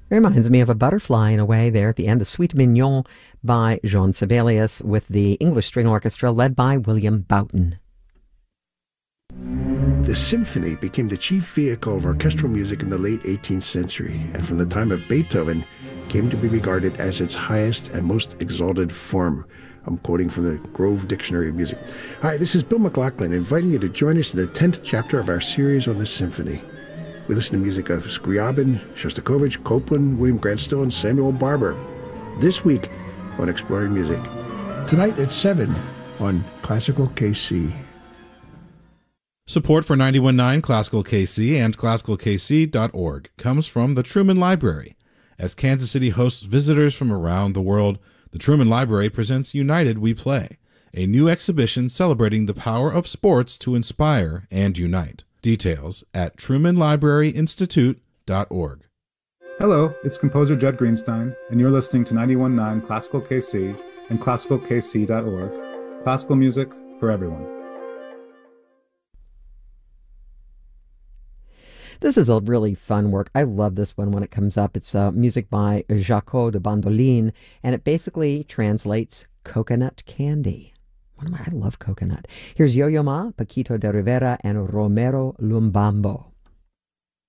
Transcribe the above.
Reminds me of a butterfly in a way there at the end, the Suite Mignon by Jean Sibelius with the English String Orchestra led by William Boughton. The symphony became the chief vehicle of orchestral music in the late 18th century, and from the time of Beethoven came to be regarded as its highest and most exalted form. I'm quoting from the Grove Dictionary of Music. Hi, this is Bill McLaughlin, inviting you to join us in the 10th chapter of our series on the symphony. We listen to music of Scriabin, Shostakovich, Copland, William Grant Still, and Samuel Barber. This week on Exploring Music. Tonight at 7 on Classical KC. Support for 91.9 Classical KC and ClassicalKC.org comes from the Truman Library. As Kansas City hosts visitors from around the world, the Truman Library presents United We Play, a new exhibition celebrating the power of sports to inspire and unite. Details at trumanlibraryinstitute.org. Hello, it's composer Judd Greenstein, and you're listening to 91.9 Classical KC and ClassicalKC.org. Classical music for everyone. This is a really fun work. I love this one when it comes up. It's music by Jaco de Bandolin, and it basically translates coconut candy. I love coconut. Here's Yo-Yo Ma, Paquito de Rivera, and Romero Lumbambo.